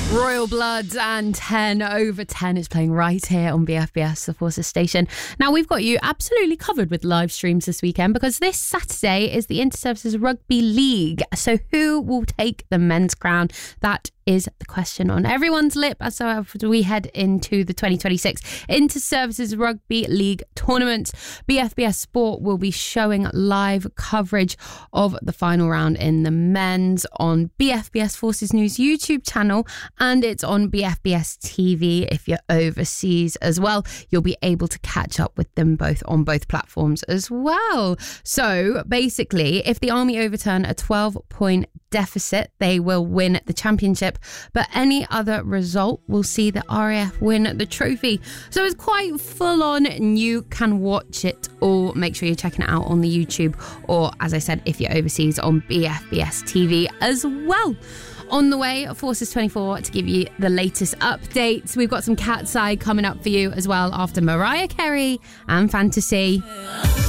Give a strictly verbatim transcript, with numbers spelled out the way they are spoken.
Royal Blood and ten over ten is playing right here on B F B S, the Forces station. Now, we've got you absolutely covered with live streams this weekend because this Saturday is the Inter-Services Rugby League. So who will take the men's crown? That is the question on everyone's lip as we head into the twenty twenty-six Inter-Services Rugby League tournament. B F B S Sport will be showing live coverage of the final round in the men's on B F B S Forces News YouTube channel, and it's on B F B S T V if you're overseas as well. You'll be able to catch up with them both on both platforms as well. So basically, if the Army overturn a twelve point deficit, they will win the championship, but any other result will see the R A F win the trophy. So it's quite full on, and you can watch it all. Make sure you're checking it out on the YouTube, or as I said, if you're overseas, on B F B S T V as well. On the way, Forces twenty-four to give you the latest updates. We've got some Cat's Eye coming up for you as well after Mariah Carey and Fantasy.